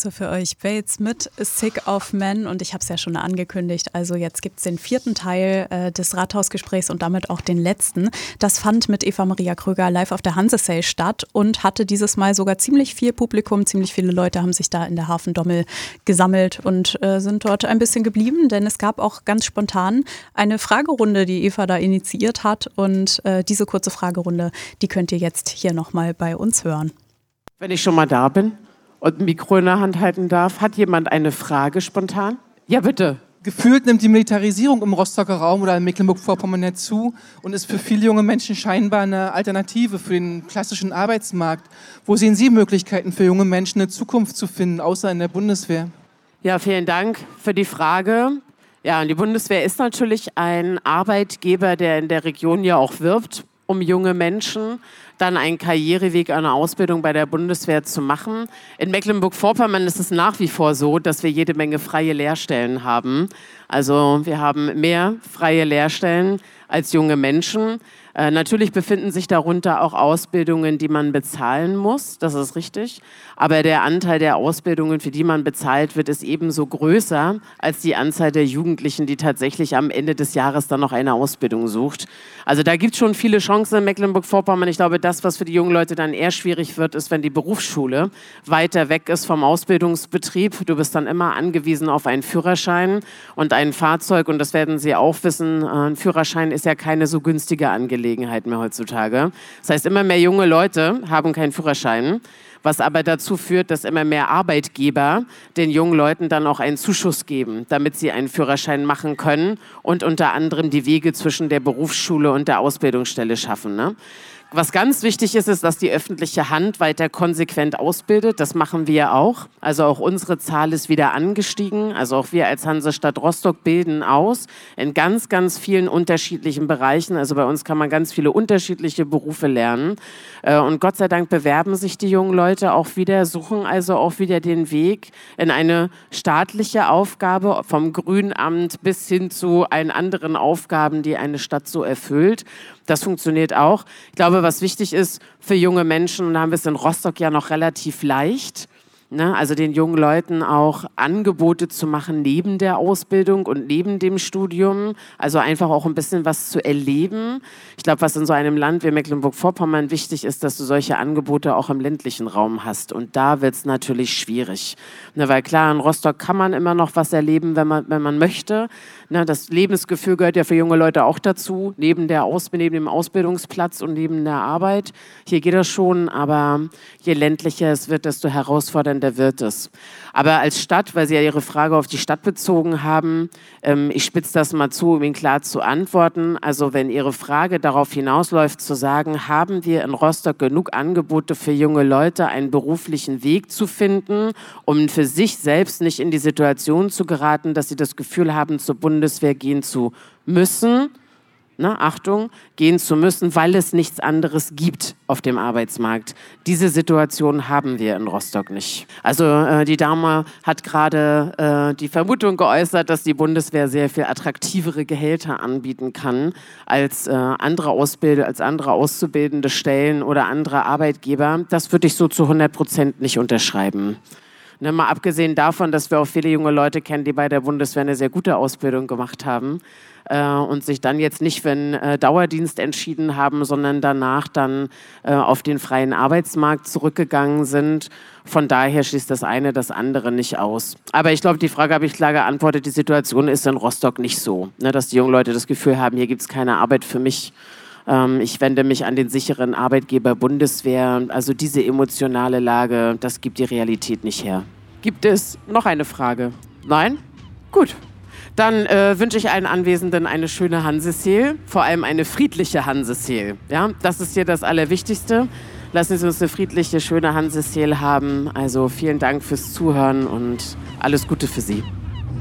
Grüße für euch. Bates mit Sick of Men und ich habe es ja schon angekündigt. Also jetzt gibt es den 4. Teil des Rathausgesprächs und damit auch den letzten. Das fand mit Eva Maria Kröger live auf der Hanse-Sale statt und hatte dieses Mal sogar ziemlich viel Publikum. Ziemlich viele Leute haben sich da in der Hafendommel gesammelt und sind dort ein bisschen geblieben, denn es gab auch ganz spontan eine Fragerunde, die Eva da initiiert hat. Und diese kurze Fragerunde, die könnt ihr jetzt hier nochmal bei uns hören. Wenn ich schon mal da bin und ein Mikro in der Hand halten darf, hat jemand eine Frage spontan? Ja, bitte. Gefühlt nimmt die Militarisierung im Rostocker Raum oder in Mecklenburg-Vorpommern nicht zu und ist für viele junge Menschen scheinbar eine Alternative für den klassischen Arbeitsmarkt. Wo sehen Sie Möglichkeiten für junge Menschen, eine Zukunft zu finden, außer in der Bundeswehr? Ja, vielen Dank für die Frage. Ja, und die Bundeswehr ist natürlich ein Arbeitgeber, der in der Region ja auch wirbt, um junge Menschen dann einen Karriereweg, eine Ausbildung bei der Bundeswehr zu machen. In Mecklenburg-Vorpommern ist es nach wie vor so, dass wir jede Menge freie Lehrstellen haben. Also wir haben mehr freie Lehrstellen als junge Menschen. Natürlich befinden sich darunter auch Ausbildungen, die man bezahlen muss, das ist richtig. Aber der Anteil der Ausbildungen, für die man bezahlt wird, ist ebenso größer als die Anzahl der Jugendlichen, die tatsächlich am Ende des Jahres dann noch eine Ausbildung sucht. Also da gibt es schon viele Chancen in Mecklenburg-Vorpommern. Ich glaube, das, was für die jungen Leute dann eher schwierig wird, ist, wenn die Berufsschule weiter weg ist vom Ausbildungsbetrieb. Du bist dann immer angewiesen auf einen Führerschein und ein Fahrzeug. Und das werden Sie auch wissen, ein Führerschein ist ja keine so günstige Angelegenheit mehr heutzutage. Das heißt, immer mehr junge Leute haben keinen Führerschein, was aber dazu führt, dass immer mehr Arbeitgeber den jungen Leuten dann auch einen Zuschuss geben, damit sie einen Führerschein machen können und unter anderem die Wege zwischen der Berufsschule und der Ausbildungsstelle schaffen, ne? Was ganz wichtig ist, ist, dass die öffentliche Hand weiter konsequent ausbildet. Das machen wir auch. Also auch unsere Zahl ist wieder angestiegen. Also auch wir als Hansestadt Rostock bilden aus in ganz, ganz vielen unterschiedlichen Bereichen. Also bei uns kann man ganz viele unterschiedliche Berufe lernen. Und Gott sei Dank bewerben sich die jungen Leute auch wieder, suchen also auch wieder den Weg in eine staatliche Aufgabe vom Grünamt bis hin zu allen anderen Aufgaben, die eine Stadt so erfüllt. Das funktioniert auch. Ich glaube, was wichtig ist für junge Menschen, und da haben wir es in Rostock ja noch relativ leicht, ne? Also den jungen Leuten auch Angebote zu machen neben der Ausbildung und neben dem Studium. Also einfach auch ein bisschen was zu erleben. Ich glaube, was in so einem Land wie Mecklenburg-Vorpommern wichtig ist, dass du solche Angebote auch im ländlichen Raum hast. Und da wird es natürlich schwierig. Ne, weil klar, in Rostock kann man immer noch was erleben, wenn man möchte. Ne, das Lebensgefühl gehört ja für junge Leute auch dazu, neben dem Ausbildungsplatz und neben der Arbeit. Hier geht das schon, aber je ländlicher es wird, desto herausfordernder wird es. Aber als Stadt, weil Sie ja Ihre Frage auf die Stadt bezogen haben, ich spitze das mal zu, um Ihnen klar zu antworten. Also wenn Ihre Frage darauf hinausläuft, zu sagen, haben wir in Rostock genug Angebote für junge Leute, einen beruflichen Weg zu finden, um für sich selbst nicht in die Situation zu geraten, dass sie das Gefühl haben, zur Bundeswehr gehen zu müssen, ne, Achtung, gehen zu müssen, weil es nichts anderes gibt auf dem Arbeitsmarkt. Diese Situation haben wir in Rostock nicht. Also die Dame hat gerade die Vermutung geäußert, dass die Bundeswehr sehr viel attraktivere Gehälter anbieten kann als andere auszubildende Stellen oder andere Arbeitgeber. Das würde ich so zu 100% nicht unterschreiben. Ne, mal abgesehen davon, dass wir auch viele junge Leute kennen, die bei der Bundeswehr eine sehr gute Ausbildung gemacht haben und sich dann jetzt nicht für einen Dauerdienst entschieden haben, sondern danach dann auf den freien Arbeitsmarkt zurückgegangen sind. Von daher schließt das eine das andere nicht aus. Aber ich glaube, die Frage habe ich klar geantwortet. Die Situation ist in Rostock nicht so, ne, dass die jungen Leute das Gefühl haben, hier gibt es keine Arbeit für mich. Ich wende mich an den sicheren Arbeitgeber Bundeswehr. Also diese emotionale Lage, das gibt die Realität nicht her. Gibt es noch eine Frage? Nein? Gut. Dann wünsche ich allen Anwesenden eine schöne Hanseseel, vor allem eine friedliche Hanseseel. Ja, das ist hier das Allerwichtigste. Lassen Sie uns eine friedliche, schöne Hanseseel haben. Also vielen Dank fürs Zuhören und alles Gute für Sie.